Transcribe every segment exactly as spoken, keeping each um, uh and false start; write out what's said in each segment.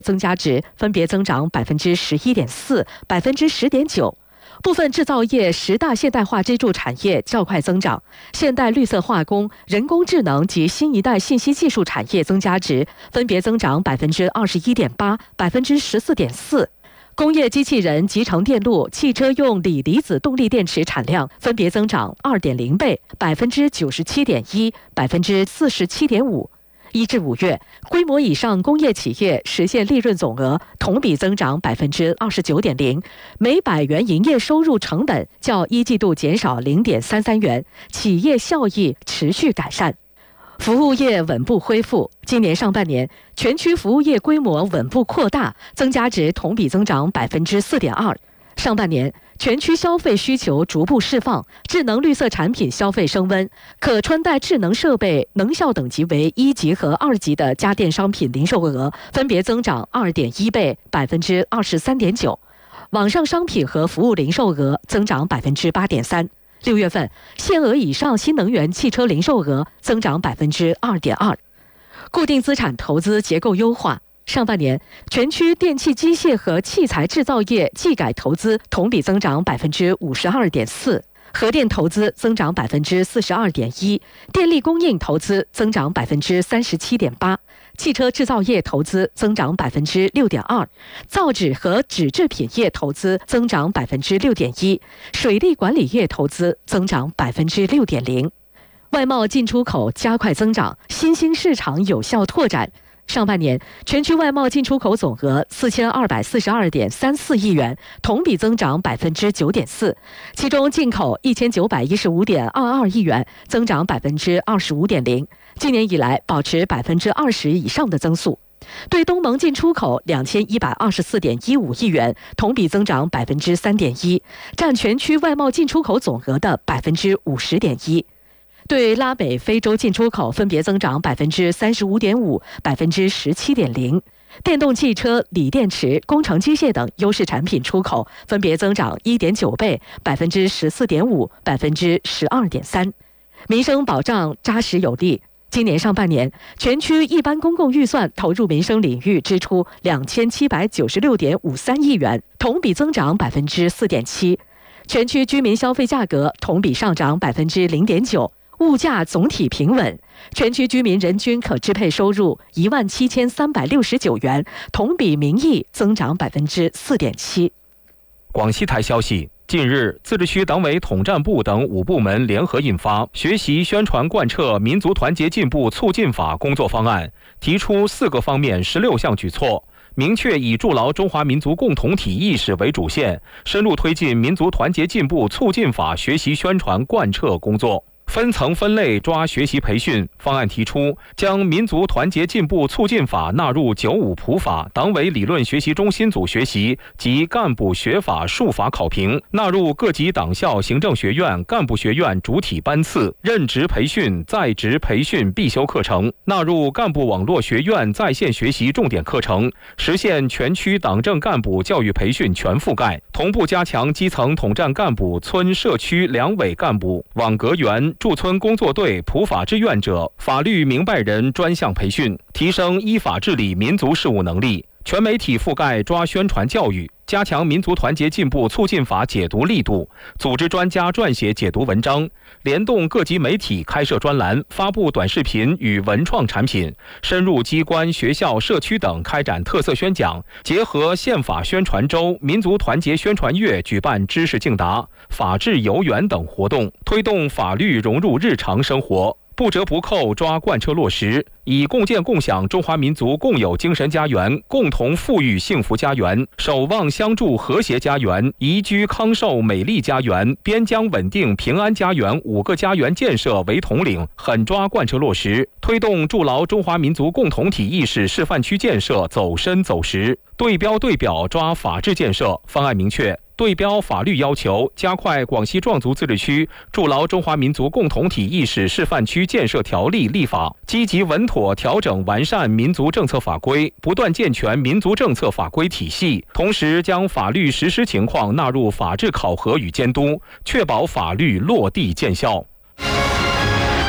增加值分别增长百分之十一点四、百分之十点九。部分制造业十大现代化支柱产业较快增长，现代绿色化工、人工智能及新一代信息技术产业增加值分别增长百分之二十一点八、百分之十四点四。工业机器人、集成电路、汽车用锂离子动力电池产量分别增长二点零倍、百分之九十七点一、百分之四十七点五。一至五月，规模以上工业企业实现利润总额同比增长百分之二十九点零，每百元营业收入成本较一季度减少零点三三元，企业效益持续改善。服务业稳步恢复，今年上半年全区服务业规模稳步扩大，增加值同比增长百分之四点二。上半年，全区消费需求逐步释放，智能绿色产品消费升温，可穿戴智能设备能效等级为一级和二级的家电商品零售额分别增长二点一倍、百分之二十三点九，网上商品和服务零售额增长百分之八点三。六月份，限额以上新能源汽车零售额增长百分之二点二。固定资产投资结构优化。上半年，全区电气机械和器材制造业技改投资同比增长百分之五十二点四，核电投资增长百分之四十二点一，电力供应投资增长百分之三十七点八，汽车制造业投资增长百分之六点二，造纸和纸制品业投资增长百分之六点一，水利管理业投资增长百分之六点零。外贸进出口加快增长，新兴市场有效拓展。上半年，全区外贸进出口总额四千二百四十二点三四亿元，同比增长百分之九点四，其中进口一千九百一十五点二二亿元，增长百分之二十五点零，今年以来保持百分之二十以上的增速。对东盟进出口两千一百二十四点一五亿元，同比增长百分之三点一，占全区外贸进出口总额的百分之五十点一。对拉美、非洲进出口分别增长百分之三十五点五、百分之十七点零。电动汽车、锂电池、工程机械等优势产品出口分别增长一点九倍、百分之十四点五、百分之十二点三。民生保障扎实有力。今年上半年，全区一般公共预算投入民生领域支出两千七百九十六点五三亿元，同比增长百分之四点七。全区居民消费价格同比上涨百分之零点九。物价总体平稳，全区居民人均可支配收入一万七千三百六十九元，同比名义增长百分之四点七。 广西台消息，近日，自治区党委统战部等五部门联合印发《学习宣传贯彻民族团结进步促进法》工作方案，提出四个方面十六项举措，明确以筑牢中华民族共同体意识为主线，深入推进民族团结进步促进法学习宣传贯彻工作。分层分类抓学习培训。方案提出，将民族团结进步促进法纳入九五普法党委理论学习中心组学习及干部学法术法考评，纳入各级党校行政学院干部学院主体班次任职培训在职培训必修课程，纳入干部网络学院在线学习重点课程，实现全区党政干部教育培训全覆盖，同步加强基层统战干部、村社区两委干部、网格员、驻村工作队、普法志愿者、法律明白人专项培训，提升依法治理民族事务能力。全媒体覆盖抓宣传教育，加强民族团结进步促进法解读力度，组织专家撰写解读文章，联动各级媒体开设专栏，发布短视频与文创产品，深入机关、学校、社区等开展特色宣讲，结合宪法宣传周、民族团结宣传月举办知识竞答、法治游园等活动，推动法律融入日常生活。不折不扣抓贯彻落实，以共建共享中华民族共有精神家园、共同富裕幸福家园、守望相助和谐家园、宜居康寿美丽家园、边疆稳定平安家园五个家园建设为统领，狠抓贯彻落实，推动筑牢中华民族共同体意识示范区建设走深走实，对标对表抓法治建设。方案明确，对标法律要求，加快广西壮族自治区筑牢中华民族共同体意识示范区建设条例立法，积极稳妥调整完善民族政策法规，不断健全民族政策法规体系，同时将法律实施情况纳入法治考核与监督，确保法律落地见效。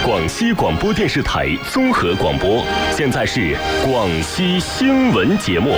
广西广播电视台综合广播，现在是广西新闻节目。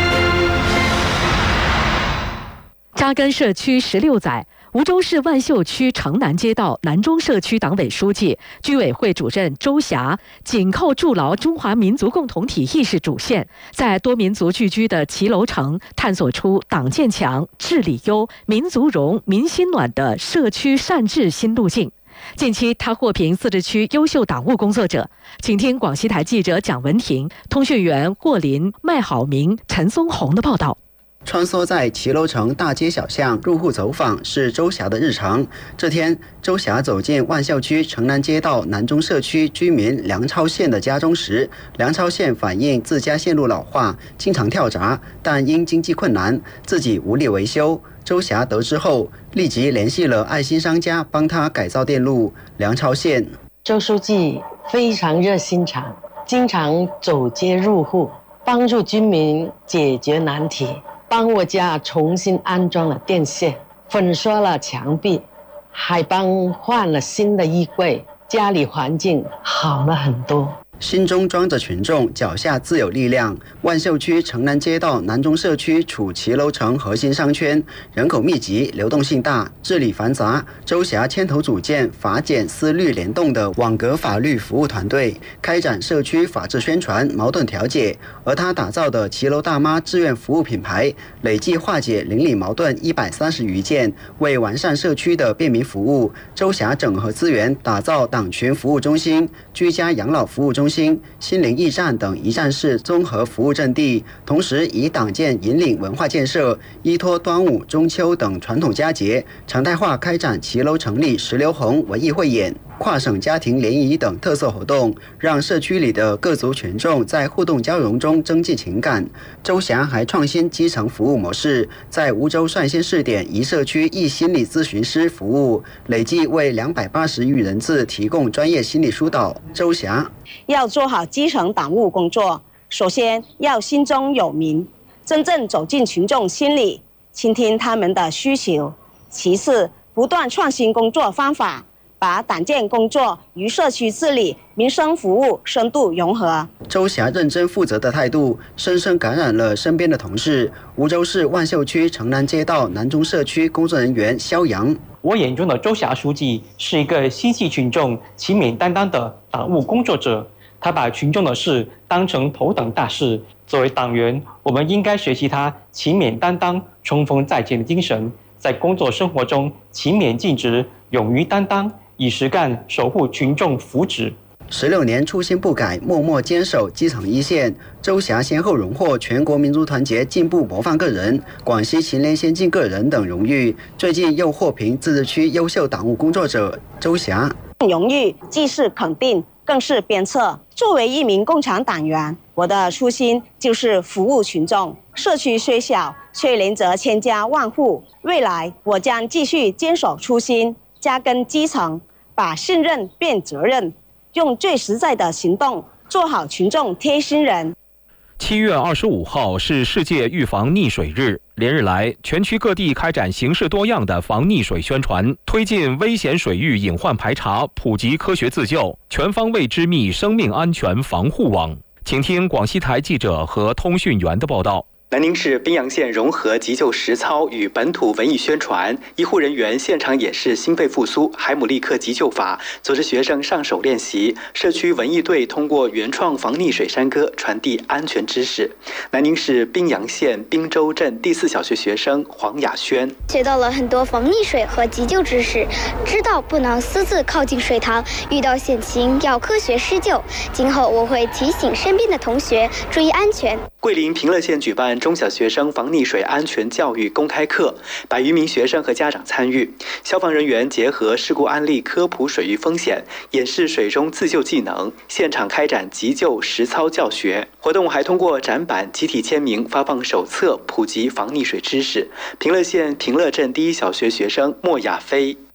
扎根社区十六载，梧州市万秀区城南街道南中社区党委书记、居委会主任周霞紧扣筑牢中华民族共同体意识主线，在多民族聚居的骑楼城探索出党建强、治理优、民族融、民心暖的社区善治新路径。近期，他获评自治区优秀党务工作者。请听广西台记者蒋文婷、通讯员霍林、麦好明、陈松红的报道。 穿梭在骑楼城大街小巷，入户走访是周霞的日常。这天，周霞走进万秀区城南街道南中社区居民梁超宪的家中时，梁超宪反映自家线路老化，经常跳闸，但因经济困难，自己无力维修。周霞得知后，立即联系了爱心商家，帮他改造电路。梁超宪： 周书记非常热心肠，经常走街入户，帮助居民解决难题。帮我家重新安装了电线，粉刷了墙壁，还帮换了新的衣柜，家里环境好了很多。心中装着群众，脚下自有力量。万秀区城南街道南中社区处骑楼城核心商圈，人口密集，流动性大，治理繁杂。周霞牵头组建法检司律联动的网格法律服务团队，开展社区法治宣传、矛盾调解。而他打造的骑楼大妈志愿服务品牌，累计化解邻里矛盾一百三十余件。为完善社区的便民服务，周霞整合资源，打造党群服务中心、居家养老服务中心。心灵驿站等一站式综合服务阵地，同时以党建引领文化建设，依托端午、中秋等传统佳节，常态化开展骑楼成立石榴红文艺汇演、跨省家庭联谊等特色活动，让社区里的各族群众在互动交融中增进情感。周霞还创新基层服务模式，在梧州率先试点一社区一心理咨询师服务，累计为两百八十余人次提供专业心理疏导。周霞要做好基层党务工作，首先要心中有民，真正走进群众心里，倾听他们的需求。其次，不断创新工作方法，把党建工作与社区治理、民生服务深度融合。 周霞认真负责的态度，深深感染了身边的同事。梧州市万秀区城南街道南中社区工作人员肖阳： 我眼中的周霞书记是一个心系群众、勤勉担当的党务工作者。他把群众的事当成头等大事。作为党员，我们应该学习他勤勉担当、冲锋在前的精神，在工作生活中勤勉尽职、勇于担当，以实干守护群众福祉。 十六年初心不改，默默坚守基层一线。周霞先后荣获全国民族团结进步模范个人、广西勤联先进个人等荣誉，最近又获评自治区优秀党务工作者。周霞荣誉既是肯定，更是鞭策。作为一名共产党员，我的初心就是服务群众。社区虽小，却连着千家万户。未来我将继续坚守初心，扎根基层，把信任变责任，用最实在的行动做好群众贴心人。 七月二十五号是世界预防溺水日，连日来，全区各地开展形式多样的防溺水宣传，推进危险水域隐患排查，普及科学自救，全方位织密生命安全防护网。请听广西台记者和通讯员的报道。 南宁市宾阳县融合急救实操与本土文艺宣传，医护人员现场演示心肺复苏、海姆立克急救法，组织学生上手练习。社区文艺队通过原创防溺水山歌传递安全知识。南宁市宾阳县宾州镇第四小学学生黄雅轩学到了很多防溺水和急救知识，知道不能私自靠近水塘，遇到险情要科学施救。今后我会提醒身边的同学注意安全。 桂林平乐县举办中小学生防溺水安全教育公开课，百余名学生和家长参与。消防人员结合事故案例科普水域风险，演示水中自救技能，现场开展急救实操教学。活动还通过展板、集体签名、发放手册，普及防溺水知识。平乐县平乐镇第一小学学生莫亚飞。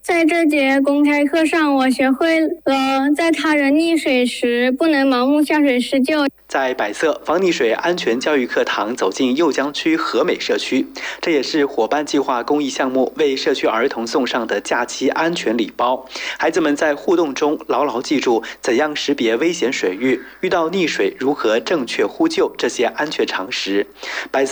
在这节公开课上，我学会了在他人溺水时不能盲目下水施救。 在百色防溺水安全教育课堂走进酉江区和美社区，这也是伙伴计划公益项目为社区儿童送上的假期安全礼包。孩子们在互动中牢牢记住怎样识别危险水域，遇到溺水如何正确呼救这些安全常识。百色